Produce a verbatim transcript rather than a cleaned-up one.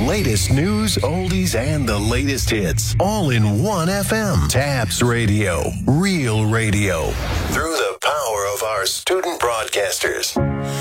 latest news, oldies, and the latest hits, all in one F M. Tabs Radio, real radio, through the power of our student broadcasters.